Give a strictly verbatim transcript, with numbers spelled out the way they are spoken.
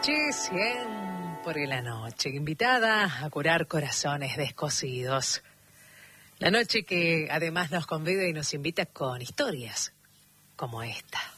noche, siempre la noche, invitada a curar corazones descosidos. La noche que además nos convida y nos invita con historias como esta.